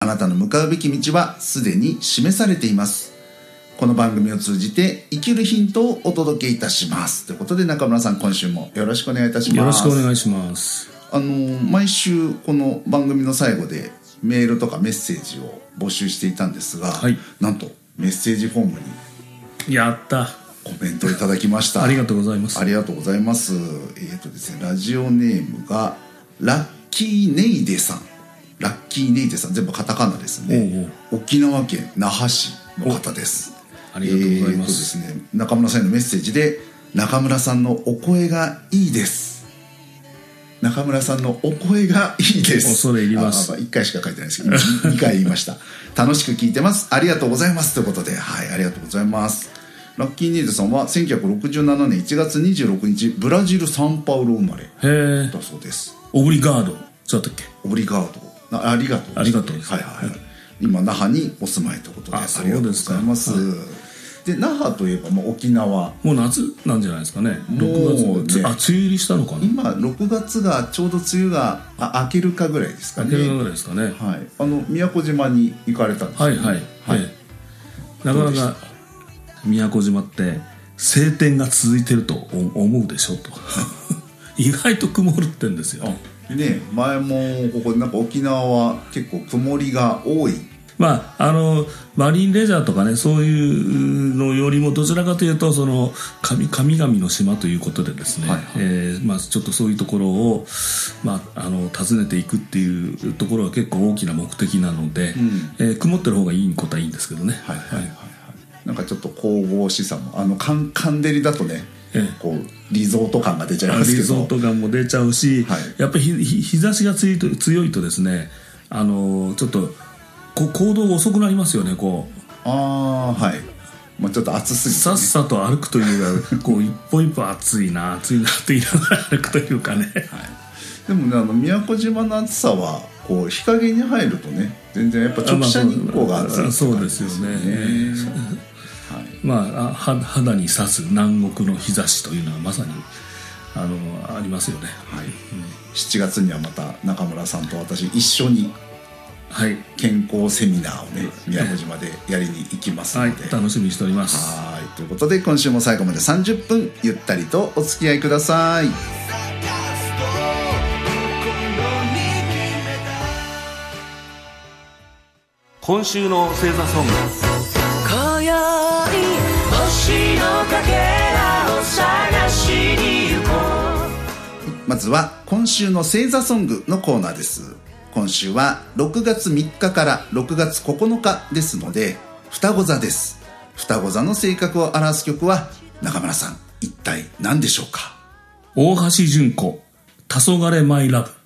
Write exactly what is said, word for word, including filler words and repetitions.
あなたの向かうべき道はすでに示されています。この番組を通じて生きるヒントをお届けいたしますということで、中村さん、今週もよろしくお願いいたします。 よろしくお願いします。 あの毎週この番組の最後でメールとかメッセージを募集していたんですが、はい、なんとメッセージフォームにやったコメントいただきましたありがとうございます。 ありがとうございます。えーとですね、ラジオネームがラッキーネイデさんラッキーネイデさん、全部カタカナですね。おうおう、沖縄県那覇市の方です。 ありがとうございます。 えーとですね、中村さんへのメッセージで、中村さんのお声がいいです、中村さんのお声がいいです。 恐れ入ります。 あ、まあ、いっかいしか書いてないですけどにかい言いました楽しく聞いてます、ありがとうございますということで、はい、ありがとうございます。ラッキーネイデさんはせんきゅうひゃくろくじゅうななねんいちがつにじゅうろくにちブラジルサンパウロ生まれだそうです。 オブリガード、そうだったっけ。 オブリガード、ありがとう、 ありがとうです、 はいはいはい、今那覇にお住まいということで、ありがとうございます。で、那覇といえば、まあ、沖縄もう夏なんじゃないですかね。ろくがつ、ね、あ、梅雨入りしたのかな。 今ろくがつがちょうど梅雨があ明けるかぐらいですかね。 明けるかぐらいですかね。 はい、あの宮古島に行かれたんですよね。 はいはい、はい、なかなか宮古島って晴天が続いてると思うでしょと意外と曇るってんですよね。前もここなんか沖縄は結構曇りが多い。 まあ、あのマリンレジャーとかね、そういうのよりもどちらかというとその 神, 神々の島ということでですね、はいはい、えーまあ、ちょっとそういうところを、まあ、あの訪ねていくっていうところは結構大きな目的なので、うん、えー、曇ってる方がいいことはいいんですけどね。はいはいはいはい、 なんかちょっと神々しさもあのカンカンデリだとね、ええ、こうリゾート感が出ちゃいますけど、 リゾート感も出ちゃうし、はい、やっぱり日, 日差しが強いと、強いとですね、あのちょっとこう行動が遅くなりますよね。こう、 ああ、はい、まあ、ちょっと暑すぎて、ね、 さっさと歩くというかこう一歩一歩暑いな暑いなって言いながら歩くというかね、はい、 でもね、あの宮古島の暑さはこう日陰に入るとね、全然やっぱ直射日光が暑いって感じですよね。そうですよね。 まあ、肌に刺す南国の日差しというのはまさに あ, のありますよね。はい、うん、 しちがつにはまた中村さんと私一緒に健康セミナーをね、宮古島でやりに行きますので、 はい、楽しみにしております。 はい、ということで今週も最後までさんじゅっぷんゆったりとお付き合いください。 今週の星座ソング、 今宵星のかけらを探しに行こう。まずは今週の星座ソングのコーナーです。今週はろくがつみっかからろくがつここのかですので、双子座です。双子座の性格を表す曲は中村さん、一体何でしょうか。 大橋純子、黄昏マイラブ。